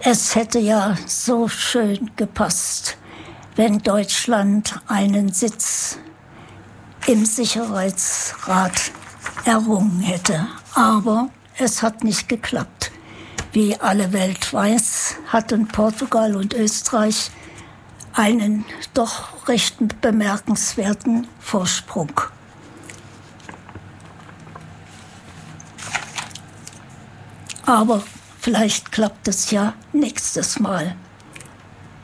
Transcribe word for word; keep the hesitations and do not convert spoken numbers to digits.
Es hätte ja so schön gepasst, wenn Deutschland einen Sitz im Sicherheitsrat errungen hätte. Aber es hat nicht geklappt. Wie alle Welt weiß, hatten Portugal und Österreich einen doch recht bemerkenswerten Vorsprung. Aber vielleicht klappt es ja nächstes Mal.